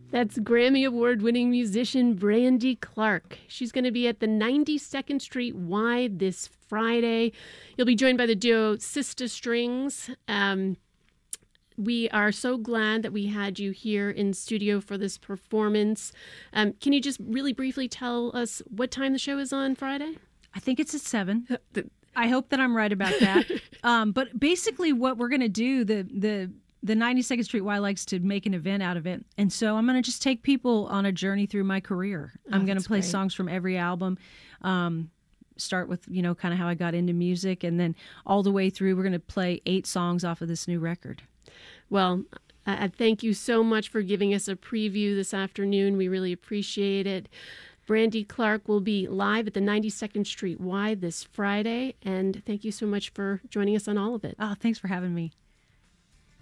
That's Grammy Award-winning musician Brandy Clark. She's going to be at the 92nd Street Y this Friday. You'll be joined by the duo Sister Strings. We are so glad that we had you here in studio for this performance. Can you just really briefly tell us what time the show is on Friday? I think it's at 7. I hope that I'm right about that. But basically what we're going to do, the 92nd Street Y likes to make an event out of it. And so I'm going to just take people on a journey through my career. I'm going to play songs from every album. Start with, kind of how I got into music. And then all the way through, we're going to play 8 songs off of this new record. Well, I thank you so much for giving us a preview this afternoon. We really appreciate it. Brandy Clark will be live at the 92nd Street Y this Friday. And thank you so much for joining us on all of it. Oh, thanks for having me.